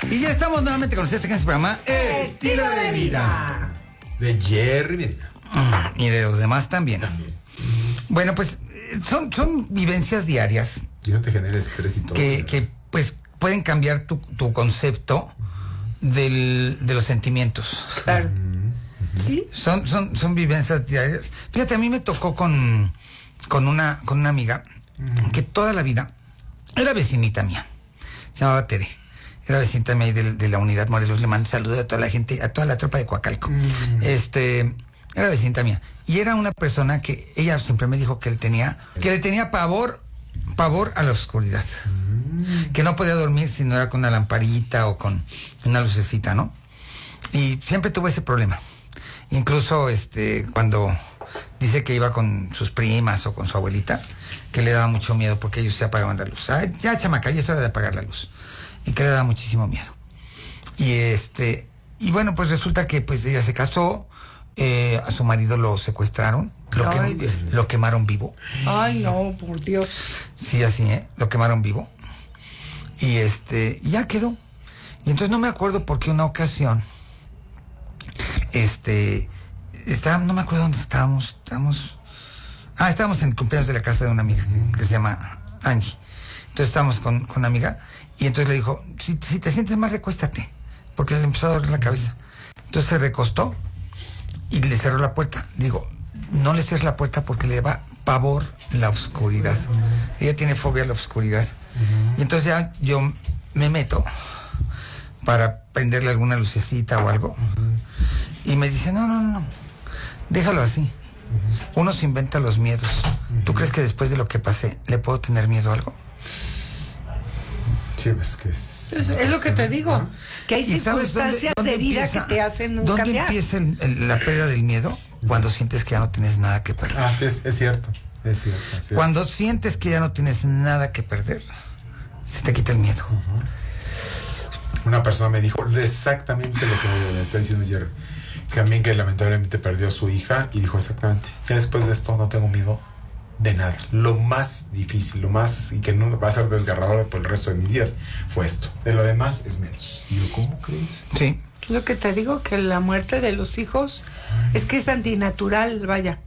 Y ya estamos nuevamente con ustedes en este programa Estilo de Vida. De Jerry Medina. Y de los demás también. Bueno, pues son vivencias diarias. Y no te genera estrés y todo. Que pues pueden cambiar tu concepto de los sentimientos. Claro. Sí. Son vivencias diarias. Fíjate, a mí me tocó con una amiga que toda la vida era vecinita mía. Se llamaba Tere. Era vecinita mía de la unidad Morelos. Le mando saludos a toda la gente, a toda la tropa de Coacalco. Era vecinita mía. Y era una persona que ella siempre me dijo que le tenía pavor a la oscuridad. Que no podía dormir si no era con una lamparita o con una lucecita, ¿no? Y siempre tuvo ese problema. Incluso cuando dice que iba con sus primas o con su abuelita, que le daba mucho miedo porque ellos se apagaban la luz. Ah, ya, chamaca, ya es hora de apagar la luz. Y que le daba muchísimo miedo. Y bueno, pues resulta que pues ella se casó, a su marido lo secuestraron, lo quemaron vivo. Ay, no, por Dios. Sí, así, lo quemaron vivo. Y ya quedó. Y entonces no me acuerdo por qué una ocasión, no me acuerdo dónde estábamos. Estábamos en el cumpleaños de la casa de una amiga que se llama Angie. Entonces estábamos con una amiga y entonces le dijo, si te sientes mal, recuéstate, porque le empezó a doler la cabeza. Entonces se recostó y le cerró la puerta. Digo, no le cierres la puerta porque le da pavor la oscuridad. Ella tiene fobia a la oscuridad. Y entonces ya yo me meto para prenderle alguna lucecita o algo. Y me dice, no, déjalo así. Uno se inventa los miedos. ¿Tú crees que después de lo que pasé le puedo tener miedo a algo? Sí, es que es lo que te digo, que hay circunstancias de vida que te hacen cambiar. ¿Dónde empieza la pérdida del miedo? Cuando sientes que ya no tienes nada que perder. Sí, es cierto. Es cierto. Cuando sientes que ya no tienes nada que perder, se te quita el miedo. Una persona me dijo exactamente lo que me está diciendo Jerry. También que lamentablemente perdió a su hija y dijo exactamente, ya después de esto no tengo miedo de nada. Lo más difícil, y que no va a ser desgarrador por el resto de mis días, fue esto. De lo demás es menos. Y yo, ¿cómo crees? Sí. Lo que te digo, que la muerte de los hijos es que es antinatural, vaya.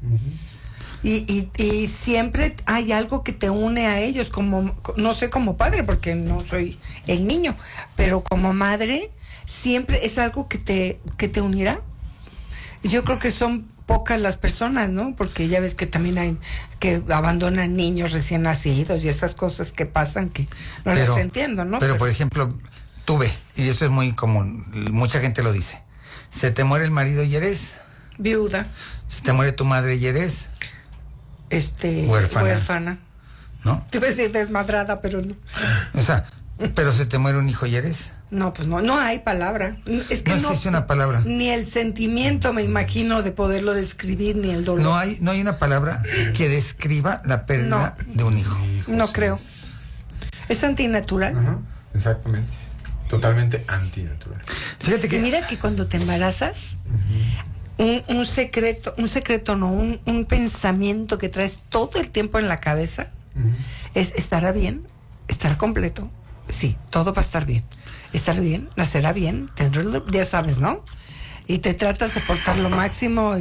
Y siempre hay algo que te une a ellos, como, no sé, como padre, porque no soy el niño, pero como madre, siempre es algo que te unirá. Yo creo que son pocas las personas, ¿no? Porque ya ves que también hay que abandonan niños recién nacidos y esas cosas que pasan que no las entiendo, ¿no? Pero por ejemplo, tuve, y eso es muy común, mucha gente lo dice, se te muere el marido y eres viuda. Se te muere tu madre y eres huérfana. ¿No? Te iba a decir desmadrada, pero no. O sea, pero se te muere un hijo y eres. No, pues no hay palabra. Es que no existe una palabra. Ni el sentimiento, me imagino, de poderlo describir, ni el dolor. No hay una palabra que describa la pérdida de un hijo. No creo. Es antinatural. Ajá, exactamente. Totalmente antinatural. Fíjate que... Y mira que cuando te embarazas, un pensamiento que traes todo el tiempo en la cabeza, es ¿estará bien? ¿Estará completo? Sí, todo va a estar bien. ¿Estará bien? ¿Nacerá bien? Ya sabes, ¿no? Y te tratas de portar lo máximo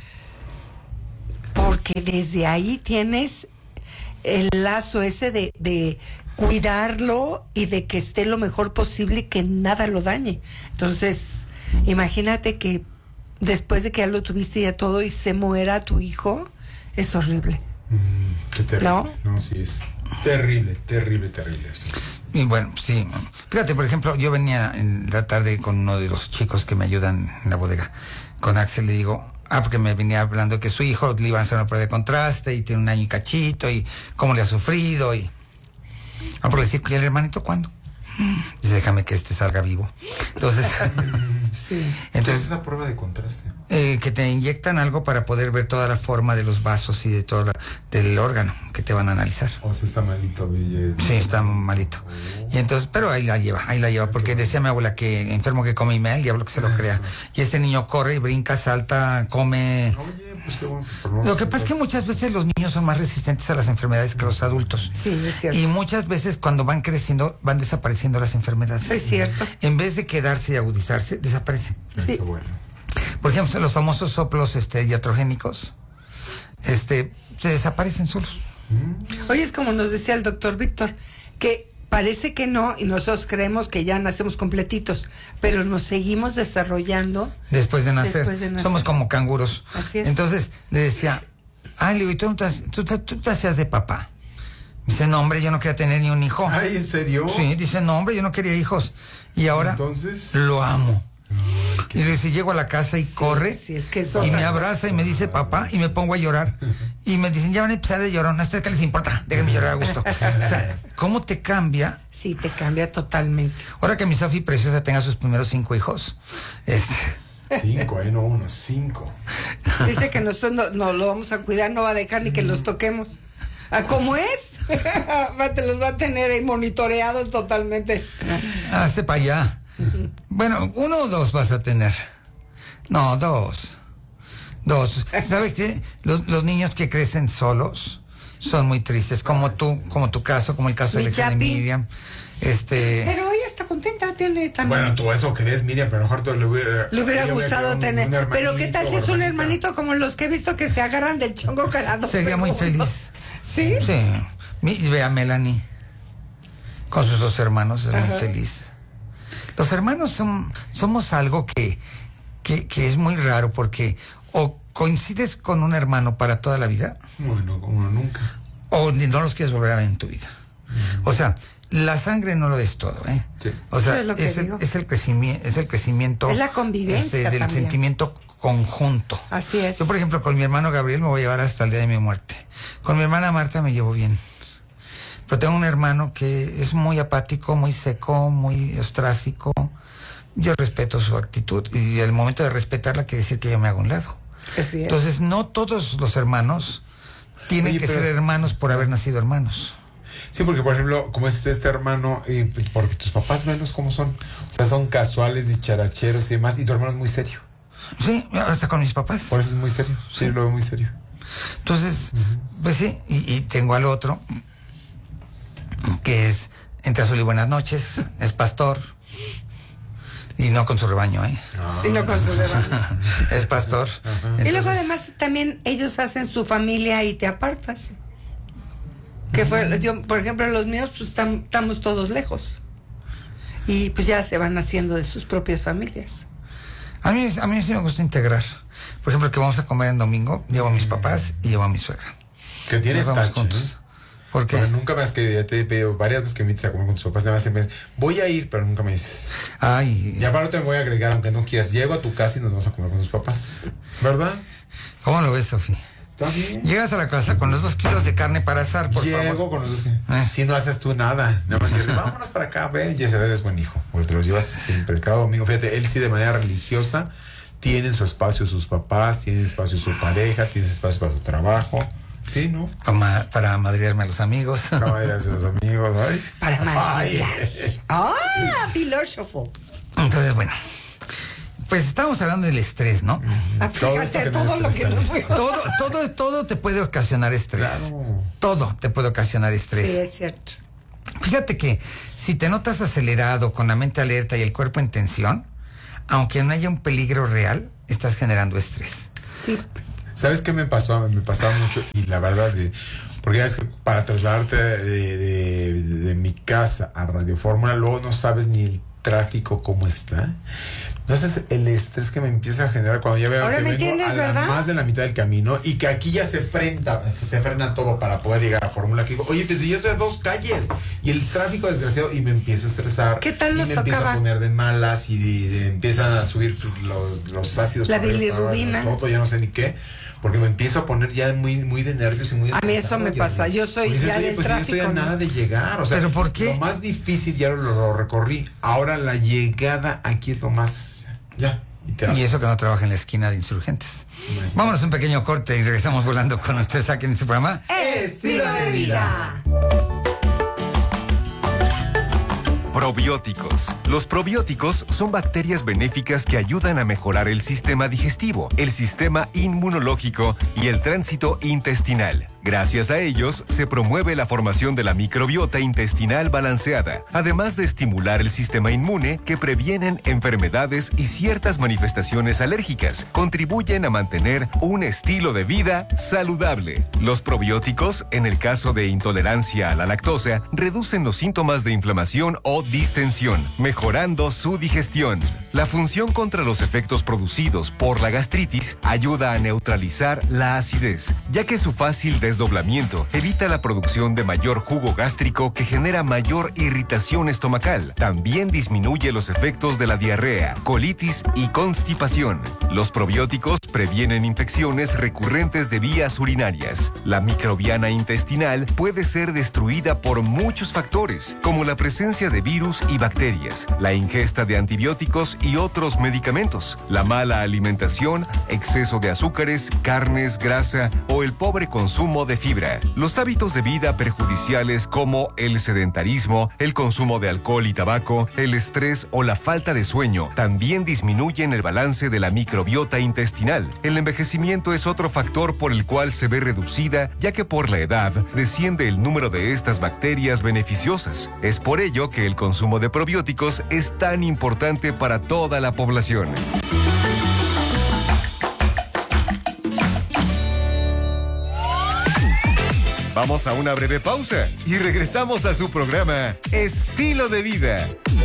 porque desde ahí tienes el lazo ese de cuidarlo y de que esté lo mejor posible y que nada lo dañe. Entonces, imagínate que después de que ya lo tuviste ya todo y se muera tu hijo, es horrible. Qué terrible. No, sí, es terrible eso. Y bueno, sí. Fíjate, por ejemplo, yo venía en la tarde con uno de los chicos que me ayudan en la bodega, con Axel, le digo, porque me venía hablando que su hijo le iban a hacer una prueba de contraste y tiene 1 año y cachito y cómo le ha sufrido y... porque le decía, ¿y el hermanito cuándo? Dice, déjame que salga vivo. Entonces, sí. Entonces, ¿qué es esa prueba de contraste? Que te inyectan algo para poder ver toda la forma de los vasos y de todo del órgano que te van a analizar. O sea, está malito, belleza. Sí, está malito. Y entonces, pero ahí la lleva, porque decía mi abuela que enfermo que come y me el diablo que se lo crea. Y este niño corre y brinca, salta, come. Oye, pues qué bueno. Lo que pasa es que muchas veces los niños son más resistentes a las enfermedades que los adultos. Sí, es cierto. Y muchas veces cuando van creciendo van desapareciendo desapareciendo las enfermedades. Es cierto. En vez de quedarse y agudizarse, desaparecen. Sí. Qué bueno. Por ejemplo, los famosos soplos iatrogénicos, se desaparecen solos. Oye, es como nos decía el doctor Víctor, que parece que no, y nosotros creemos que ya nacemos completitos, pero nos seguimos desarrollando. Después de nacer. Después. Somos como canguros. Así es. Entonces le decía, le digo, ¿y tú te hacías de papá? Dice, no, hombre, yo no quería tener ni un hijo. Ay, ¿en serio? Sí, dice, no, hombre, yo no quería hijos. Y ahora Entonces, lo amo. ay, Y le dice, llego a la casa y corre, sí, es que eso- y me abraza y me dice papá, y me pongo a llorar. Y me dicen, ya van a empezar de llorar, ¿a ustedes qué les importa? Déjenme llorar a gusto. O sea, ¿cómo te cambia? Sí, te cambia totalmente. Ahora que mi Sofi preciosa tenga sus primeros 5 hijos, 5, no 1, 5. Dice que nosotros no lo vamos a cuidar, no va a dejar ni que los toquemos. ¿Cómo es? Te los va a tener ahí monitoreados totalmente. hazte para allá. Bueno, 1 o 2 vas a tener. No, 2. 2. ¿Sabes qué? Los niños que crecen solos son muy tristes, como tú, como tu caso, como el caso de Mi la hija de Chapi. Miriam. Pero ella está contenta, tiene también. Bueno, tú eso crees, Miriam, pero a lo mejor Le hubiera ella gustado un tener. Pero ¿qué tal si es un hermanito? hermanito como los que he visto que se agarran del chongo cada 2 Sería muy segundos? feliz. ¿Sí? Sí. Ve a Melanie con sus 2 hermanos, es muy Ajá. feliz. Los hermanos somos algo que es muy raro, porque o coincides con un hermano para toda la vida, Bueno, como nunca. o no los quieres volver a ver en tu vida. O sea, la sangre no lo es todo, ¿eh? Sí. O sea, Eso es lo que digo. es el crecimiento. Es la convivencia del también. sentimiento conjunto. Así es. Yo, por ejemplo, con mi hermano Gabriel me voy a llevar hasta el día de mi muerte. Con mi hermana Marta me llevo bien. Pero tengo un hermano que es muy apático, muy seco, muy ostrácico. Yo respeto su actitud, y el momento de respetarla quiere decir que yo me hago a un lado. Así es. Entonces, no todos los hermanos tienen Oye, que pero- ser hermanos por haber nacido hermanos. Sí, porque por ejemplo, como es este hermano, porque tus papás menos cómo son. O sea, son casuales, dicharacheros y demás, y tu hermano es muy serio. Sí, hasta con mis papás. Por eso es muy serio. Sí, lo veo muy serio. Entonces, pues sí, y tengo al otro, que es entre azul y buenas noches, es pastor, y no con su rebaño, ¿eh? Y no con su dedo. Es pastor. Y luego Entonces, además también ellos hacen su familia y te apartas. Que fue, yo, por ejemplo, los míos pues estamos todos lejos. Y pues ya se van haciendo de sus propias familias. a mí sí me gusta integrar. Por ejemplo, que vamos a comer en domingo, llevo a mis papás y llevo a mi suegra. Que tienes Nos vamos tacho, juntos. ¿eh? ¿Por qué? Pero nunca más que ya te he pedido varias veces que me invites a comer con tus papás, nada más siempre dices, voy a ir, pero nunca me dices. Ay, Y aparte me voy a agregar, aunque no quieras, llego a tu casa y nos vamos a comer con tus papás. ¿Verdad? ¿cómo lo ves, Sofía? ¿Está bien? Llegas a la casa con los 2 kilos de carne para asar, por Llego favor. con los dos. Si no haces tú nada, nada más dices, vámonos para acá, ven, y ese es buen hijo, porque te los llevas siempre, cada domingo. Fíjate, él sí de manera religiosa, tienen su espacio sus papás, tienen espacio su pareja, tienen espacio para su trabajo. Sí, ¿no? Para madrearme a los amigos. Acaba de ir a sus amigos, ay. Para Ay, madrear. Filósofo. Entonces, bueno, pues estábamos hablando del estrés, ¿no? Todo esto Fíjate que todo nos lo que estresa. nos fue. Todo te puede ocasionar estrés. Claro. Todo te puede ocasionar estrés. Sí, es cierto. Fíjate que si te notas acelerado, con la mente alerta y el cuerpo en tensión, aunque no haya un peligro real, estás generando estrés. Sí. ¿Sabes qué me pasó? Me pasaba mucho y la verdad, porque es que para trasladarte de mi casa a Radio Fórmula, luego no sabes ni el tráfico cómo está. Entonces el estrés que me empieza a generar cuando ya veo Ahora que me vengo entiendes, a ¿verdad? más de la mitad del camino y que aquí ya se frena todo para poder llegar a Fórmula, que digo, oye, pues yo estoy a 2 calles y el tráfico desgraciado, y me empiezo a estresar. ¿Qué tal y nos me empiezo tocaba? a poner de malas y empiezan a subir los ácidos. La por arriba, bilirrubina. todo, ya no sé ni qué. Porque me empiezo a poner ya muy de nervios y muy A mí eso estresado, me ya, pasa. ¿no? Yo soy Porque dices, ya oye, del pues tráfico, yo estoy a ¿no? nada de llegar. O sea, ¿Pero por qué? Lo más difícil ya lo recorrí. Ahora la llegada aquí es lo más. Ya. Y eso que no trabaja en la esquina de Insurgentes. Imagínate. Vámonos un pequeño corte y regresamos volando con ustedes aquí en este programa. Estilo de vida. Probióticos. Los probióticos son bacterias benéficas que ayudan a mejorar el sistema digestivo, el sistema inmunológico y el tránsito intestinal. Gracias a ellos, se promueve la formación de la microbiota intestinal balanceada, además de estimular el sistema inmune que previenen enfermedades y ciertas manifestaciones alérgicas. Contribuyen a mantener un estilo de vida saludable. Los probióticos, en el caso de intolerancia a la lactosa, reducen los síntomas de inflamación o distensión, mejorando su digestión. La función contra los efectos producidos por la gastritis ayuda a neutralizar la acidez, ya que su fácil desdoblamiento evita la producción de mayor jugo gástrico que genera mayor irritación estomacal. También disminuye los efectos de la diarrea, colitis y constipación. Los probióticos previenen infecciones recurrentes de vías urinarias. La microbiana intestinal puede ser destruida por muchos factores, como la presencia de virus y bacterias, la ingesta de antibióticos y otros medicamentos, la mala alimentación, exceso de azúcares, carnes, grasa o el pobre consumo de fibra. Los hábitos de vida perjudiciales como el sedentarismo, el consumo de alcohol y tabaco, el estrés o la falta de sueño también disminuyen el balance de la microbiota intestinal. El envejecimiento es otro factor por el cual se ve reducida, ya que por la edad desciende el número de estas bacterias beneficiosas. Es por ello que el consumo de probióticos es tan importante para toda la población. Vamos a una breve pausa y regresamos a su programa Estilo de Vida.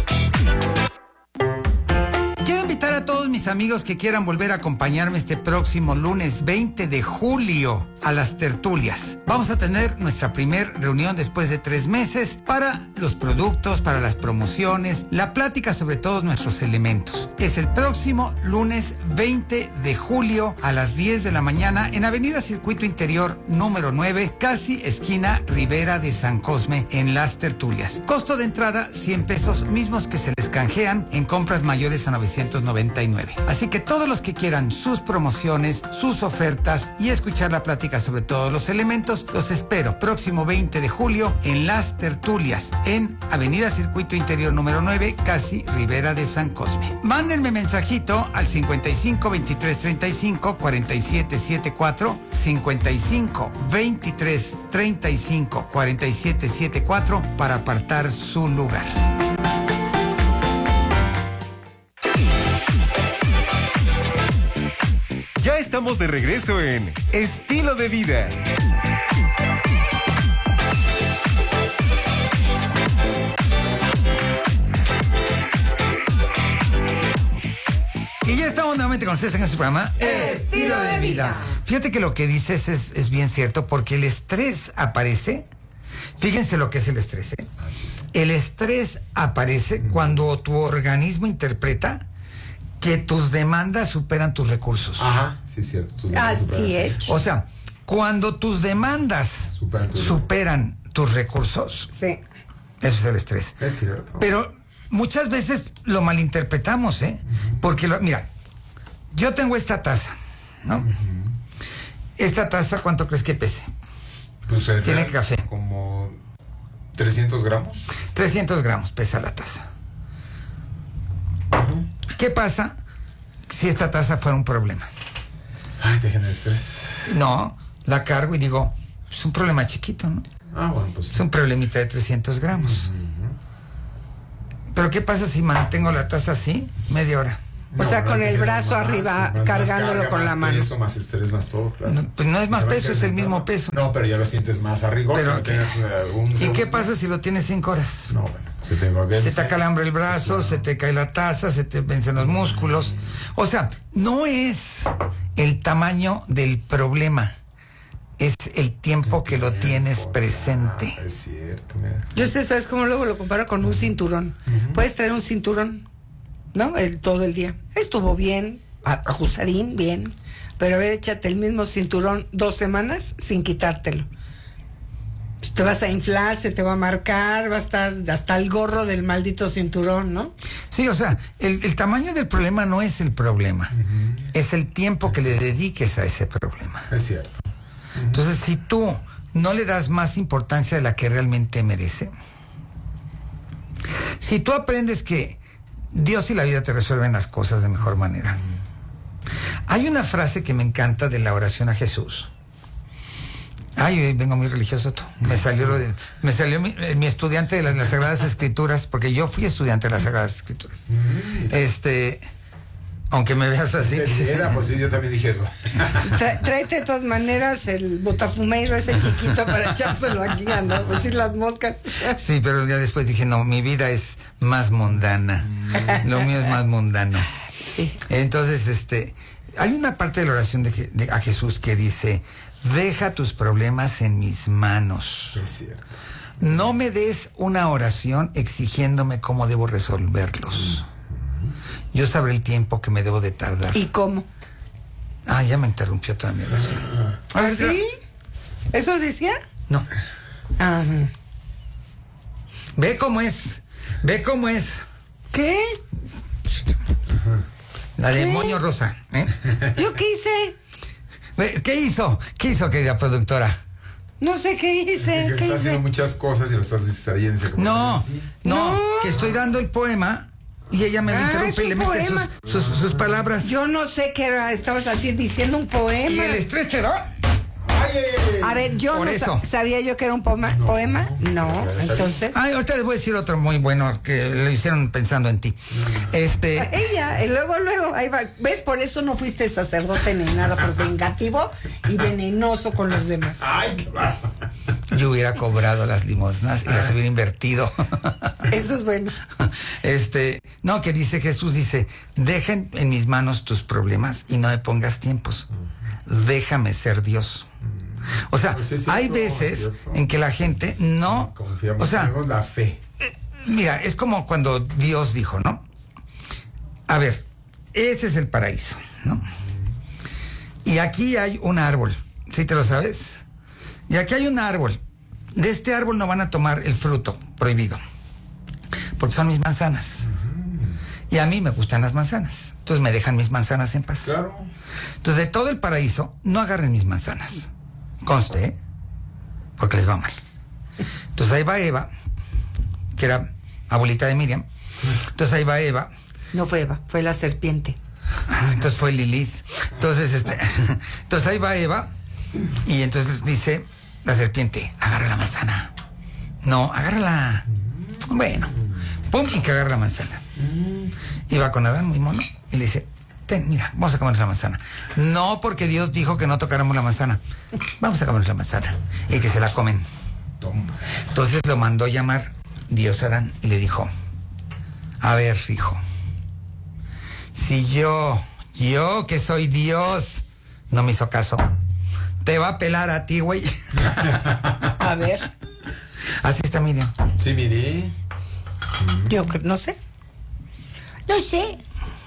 Quiero invitar a todos mis amigos que quieran volver a acompañarme este próximo lunes 20 de julio a las tertulias. Vamos a tener nuestra primer reunión después de 3 meses para los productos, para las promociones, la plática sobre todos nuestros elementos. Es el próximo lunes 20 de julio a las 10 de la mañana en Avenida Circuito Interior número 9, casi esquina Ribera de San Cosme, en las tertulias. Costo de entrada 100 pesos, mismos que se les canjean en compras mayores a 999. Así que todos los que quieran sus promociones, sus ofertas y escuchar la plática sobre todos los elementos, los espero próximo 20 de julio en las tertulias en Avenida Circuito Interior número 9, casi Ribera de San Cosme. Mándenme mensajito al 55 23 35 47 74, 55 23 35 47 74 para apartar su lugar. Ya estamos de regreso en Estilo de Vida. Y ya estamos nuevamente con ustedes en su programa Estilo de Vida. Fíjate que lo que dices es bien cierto, porque el estrés aparece. Fíjense lo que es el estrés, ¿eh? El estrés aparece cuando tu organismo interpreta que tus demandas superan tus recursos. Ajá, sí es cierto. Así es. O sea, cuando tus demandas superan tus recursos, Sí. eso es el estrés. Es cierto. Pero muchas veces lo malinterpretamos, ¿eh? Porque, mira, yo tengo esta taza, ¿no? Esta taza, ¿cuánto crees que pese? Pues Tiene café. Como 300 gramos. 300 gramos pesa la taza. ¿Qué pasa si esta taza fuera un problema? Ay, te genera estrés. No, la cargo y digo, es un problema chiquito, ¿no? Ah, bueno, pues. Es un problemita de 300 gramos. Pero ¿qué pasa si mantengo la taza así media hora? O sea, con el tiene brazo más, arriba, más cargándolo carga, con más la mano. Peso, más estrés, más todo, claro. No, pues no es más Ya va peso, es el mismo incrementando. peso. No, pero ya lo sientes más arriba. Pero, ¿y segundo. qué pasa si lo tienes 5 horas? No, bueno, se te va bien. Se te acalambra el brazo, se te cae la taza, se te vencen los músculos. O sea, no es el tamaño del problema, es el tiempo que lo tienes presente. Es cierto, mira. Yo sé, ¿sabes cómo luego lo comparo con un cinturón? Puedes traer un cinturón, ¿no? Todo el día. Estuvo bien, ajustadín, bien. Pero a ver, échate el mismo cinturón 2 semanas sin quitártelo. Pues te vas a inflar, se te va a marcar, va a estar hasta el gorro del maldito cinturón, ¿no? Sí, o sea, el tamaño del problema no es el problema, es el tiempo que le dediques a ese problema. Es cierto. Entonces, si tú no le das más importancia de la que realmente merece, si tú aprendes que Dios y la vida te resuelven las cosas de mejor manera. Hay una frase que me encanta de la oración a Jesús, Ay, vengo muy religioso. Me salió mi estudiante de las Sagradas Escrituras, porque yo fui estudiante de las Sagradas Escrituras. Aunque me veas así. Era, pues sí, yo también dije. Tráete de todas maneras el botafumeiro ese chiquito para echárselo aquí, ¿no? Pues sí, las moscas. Sí, pero ya después dije, no, mi vida es más mundana. Lo mío es más mundano. Sí. Entonces, hay una parte de la oración a Jesús que dice: deja tus problemas en mis manos. Es cierto. No me des una oración exigiéndome cómo debo resolverlos. Yo sabré el tiempo que me debo de tardar. ¿Y cómo? Ya me interrumpió toda mi oración. ¿Ah, sí? ¿Eso decía? No. Ajá. Ve cómo es. ¿Qué? La demonio rosa. ¿Yo qué hice? ¿Qué hizo, querida productora? No sé qué hice. Estás haciendo muchas cosas y lo estás distrayendo. No, que estoy dando el poema y ella me lo interrumpe y le mete sus palabras. Yo no sé qué era, estabas así diciendo un poema. ¿Y el estrés te da? A ver, yo Por no eso. sabía yo que era un poema. No, entonces. Ahorita les voy a decir otro muy bueno que lo hicieron pensando en ti. Ella, y luego, ahí va. ¿Ves? Por eso no fuiste sacerdote ni nada, por vengativo y venenoso con los demás. Ay, qué va. Yo hubiera cobrado las limosnas y las hubiera invertido. Eso es bueno. No, que dice Jesús, dice: dejen en mis manos tus problemas y no me pongas tiempos. Déjame ser Dios. O sea, Pues es cierto, hay veces en que la gente no... Confiamos, o sea, tenemos la fe. mira, es como cuando Dios dijo, ¿no? A ver, ese es el paraíso, ¿no? Y aquí hay un árbol, ¿sí te lo sabes? Y aquí hay un árbol. De este árbol no van a tomar el fruto prohibido, porque son mis manzanas. Y a mí me gustan las manzanas. Entonces me dejan mis manzanas en paz. Claro. Entonces, de todo el paraíso, no agarren mis manzanas. Conste, ¿eh? Porque les va mal. Entonces ahí va Eva, que era abuelita de Miriam. Entonces ahí va Eva. No fue Eva, fue la serpiente. Entonces fue Lilith. Entonces, entonces ahí va Eva. Y entonces dice la serpiente: agarra la manzana. No, agárrala. Bueno, pum, y que agarra la manzana. Y va con Adán, muy mono, y le dice: ten, mira, vamos a comernos la manzana. No, porque Dios dijo que no tocáramos la manzana. Vamos a comernos la manzana. Y que se la comen. Toma. Entonces lo mandó llamar Dios a Adán y le dijo: a ver, hijo, si yo que soy Dios, no me hizo caso, te va a pelar a ti, güey. A ver, Así está Miriam. Sí, miré. yo no sé. No sé.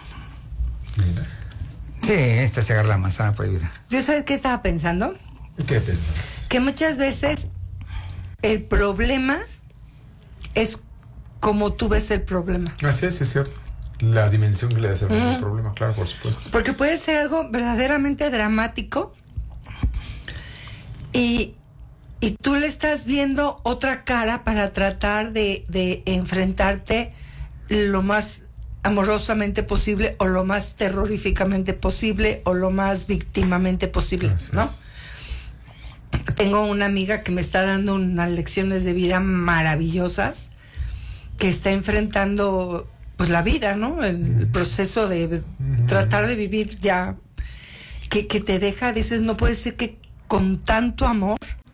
Mira. Sí, esta se agarra la manzana prohibida. ¿Yo sabes qué estaba pensando? ¿Qué pensás? Que muchas veces el problema es como tú ves el problema. Así es cierto. La dimensión que le das al problema, claro, por supuesto. Porque puede ser algo verdaderamente dramático y tú le estás viendo otra cara para tratar de enfrentarte lo más amorosamente posible o lo más terroríficamente posible o lo más víctimamente posible, Así ¿no? es. Tengo una amiga que me está dando unas lecciones de vida maravillosas, que está enfrentando pues la vida, ¿no? El proceso de tratar de vivir ya, que te deja, dices, no puede ser que con tanto amor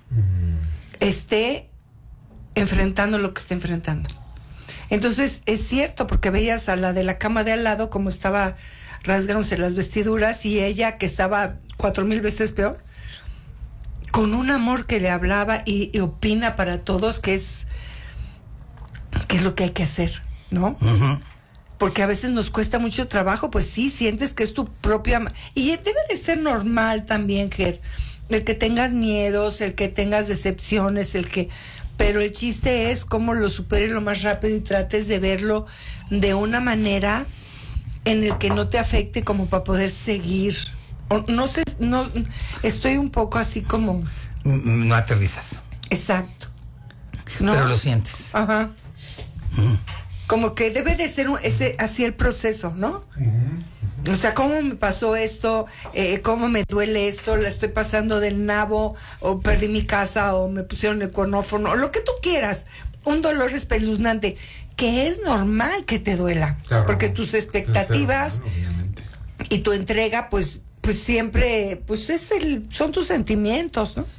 esté enfrentando lo que está enfrentando. Entonces es cierto, porque veías a la de la cama de al lado como estaba rasgándose las vestiduras y ella que estaba 4,000 veces peor, con un amor que le hablaba y opina para todos que es lo que hay que hacer, ¿no? Uh-huh. Porque a veces nos cuesta mucho trabajo, pues sí, sientes que es tu propia... Y debe de ser normal también, Ger, el que tengas miedos, el que tengas decepciones, pero el chiste es cómo lo superes lo más rápido y trates de verlo de una manera en el que no te afecte, como para poder seguir. No sé, no, estoy un poco así como... No aterrizas. Exacto. ¿No? Pero lo sientes. Ajá. Como que debe de ser así el proceso, ¿no? O sea, ¿cómo me pasó esto? ¿Cómo me duele esto? ¿La estoy pasando del nabo? ¿O perdí mi casa? ¿O me pusieron el cornófono? O lo que tú quieras. Un dolor espeluznante. Que es normal que te duela. Claro, porque tus expectativas y tu entrega, pues siempre, pues son tus sentimientos, ¿no?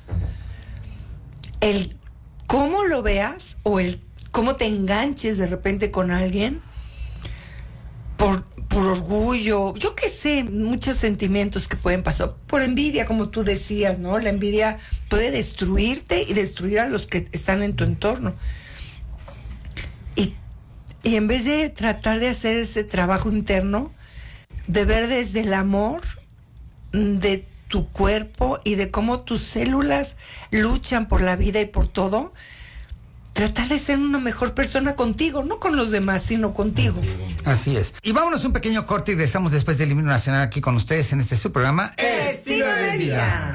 El cómo lo veas o el cómo te enganches de repente con alguien por orgullo, yo qué sé, muchos sentimientos que pueden pasar, por envidia, como tú decías, ¿no? La envidia puede destruirte y destruir a los que están en tu entorno. Y en vez de tratar de hacer ese trabajo interno, de ver desde el amor de tu cuerpo y de cómo tus células luchan por la vida y por todo, tratar de ser una mejor persona contigo, no con los demás, sino contigo. Así es. Y vámonos un pequeño corte y regresamos después del himno nacional aquí con ustedes en este su programa Estilo de Vida.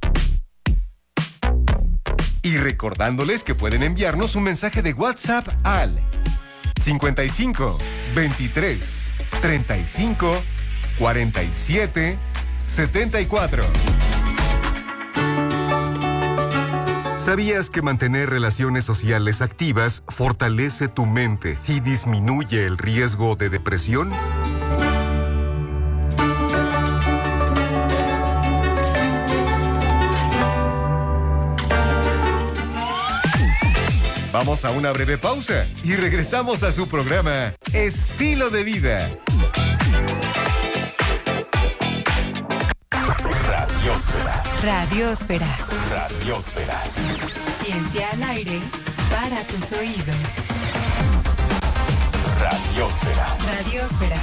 Y recordándoles que pueden enviarnos un mensaje de WhatsApp al 55 23 35 47 74. ¿Sabías que mantener relaciones sociales activas fortalece tu mente y disminuye el riesgo de depresión? Vamos a una breve pausa y regresamos a su programa Estilo de Vida. Radiósfera. Radiósfera. Radiósfera. Ciencia al aire para tus oídos. Radiósfera. Radiósfera.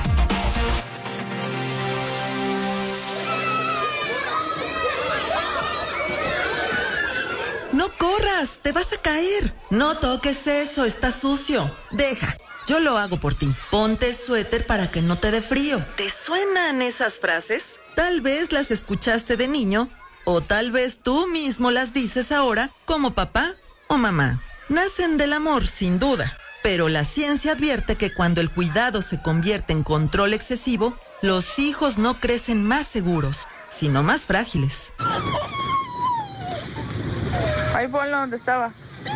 No corras, te vas a caer. No toques eso, está sucio. Deja, yo lo hago por ti. Ponte suéter para que no te dé frío. ¿Te suenan esas frases? Tal vez las escuchaste de niño, o tal vez tú mismo las dices ahora como papá o mamá. Nacen del amor, sin duda, pero la ciencia advierte que cuando el cuidado se convierte en control excesivo, los hijos no crecen más seguros, sino más frágiles. Ahí ponlo donde estaba.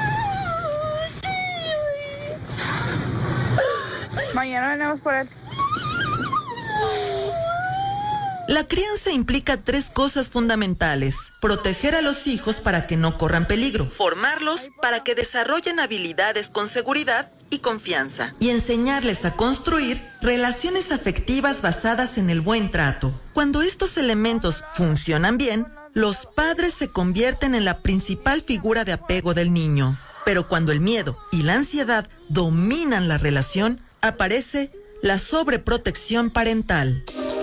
Mañana venimos por él. La crianza implica 3 cosas fundamentales: proteger a los hijos para que no corran peligro, formarlos para que desarrollen habilidades con seguridad y confianza, y enseñarles a construir relaciones afectivas basadas en el buen trato. Cuando estos elementos funcionan bien, los padres se convierten en la principal figura de apego del niño. Pero cuando el miedo y la ansiedad dominan la relación, aparece la sobreprotección parental.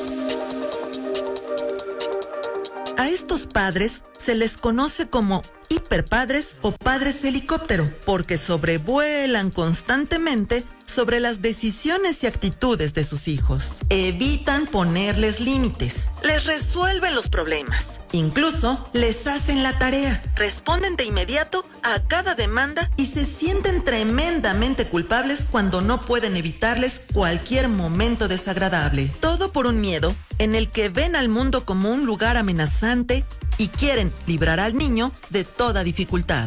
A estos padres se les conoce como hiperpadres o padres helicóptero, porque sobrevuelan constantemente sobre las decisiones y actitudes de sus hijos. Evitan ponerles límites, les resuelven los problemas, incluso les hacen la tarea, responden de inmediato a cada demanda y se sienten tremendamente culpables cuando no pueden evitarles cualquier momento desagradable. Todo por un miedo en el que ven al mundo como un lugar amenazante y quieren librar al niño de toda dificultad.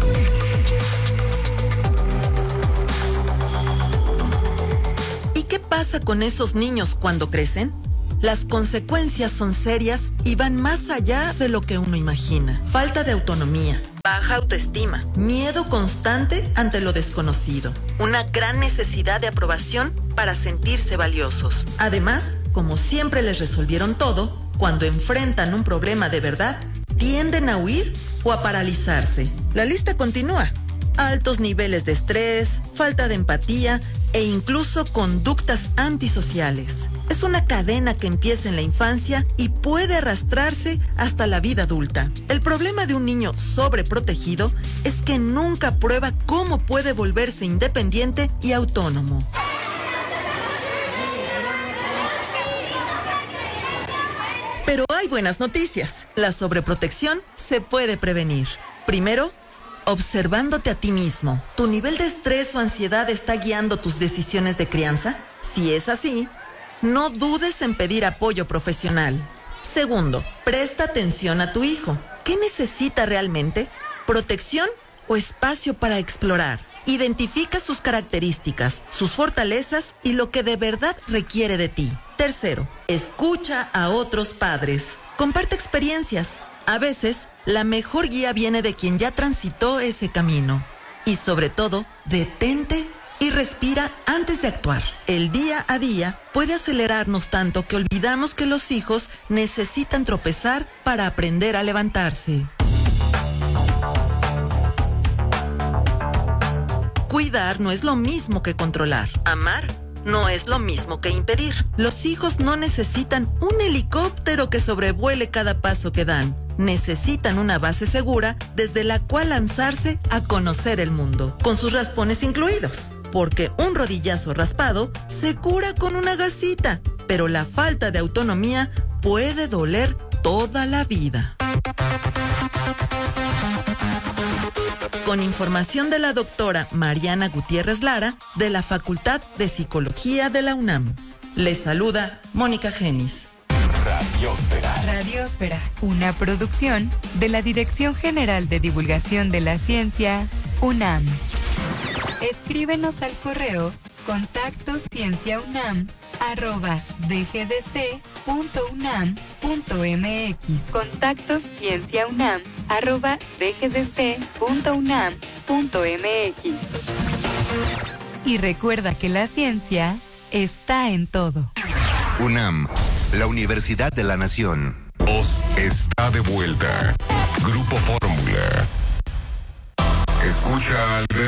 ¿Y qué pasa con esos niños cuando crecen? Las consecuencias son serias y van más allá de lo que uno imagina. Falta de autonomía, baja autoestima, miedo constante ante lo desconocido, una gran necesidad de aprobación para sentirse valiosos. Además, como siempre les resolvieron todo, cuando enfrentan un problema de verdad, tienden a huir o a paralizarse. La lista continúa. Altos niveles de estrés, falta de empatía e incluso conductas antisociales. Es una cadena que empieza en la infancia y puede arrastrarse hasta la vida adulta. El problema de un niño sobreprotegido es que nunca prueba cómo puede volverse independiente y autónomo. Pero hay buenas noticias. La sobreprotección se puede prevenir. Primero, observándote a ti mismo. ¿Tu nivel de estrés o ansiedad está guiando tus decisiones de crianza? Si es así, no dudes en pedir apoyo profesional. Segundo, presta atención a tu hijo. ¿Qué necesita realmente? ¿Protección o espacio para explorar? Identifica sus características, sus fortalezas y lo que de verdad requiere de ti. Tercero, escucha a otros padres. Comparte experiencias. A veces, la mejor guía viene de quien ya transitó ese camino. Y sobre todo, detente y respira antes de actuar. El día a día puede acelerarnos tanto que olvidamos que los hijos necesitan tropezar para aprender a levantarse. Cuidar no es lo mismo que controlar. Amar no es lo mismo que impedir. Los hijos no necesitan un helicóptero que sobrevuele cada paso que dan. Necesitan una base segura desde la cual lanzarse a conocer el mundo, con sus raspones incluidos. Porque un rodillazo raspado se cura con una gasita, pero la falta de autonomía puede doler toda la vida. Con información de la doctora Mariana Gutiérrez Lara, de la Facultad de Psicología de la UNAM. Les saluda Mónica Genis. Radiósfera. Radiósfera, una producción de la Dirección General de Divulgación de la Ciencia, UNAM. Escríbenos al correo contactoscienciaunam@dgdc.unam.mx. contactoscienciaunam@dgdc.unam.mx. Y recuerda que la ciencia está en todo. UNAM, la Universidad de la Nación. Voz está de vuelta. Grupo Fórmula. Escucha al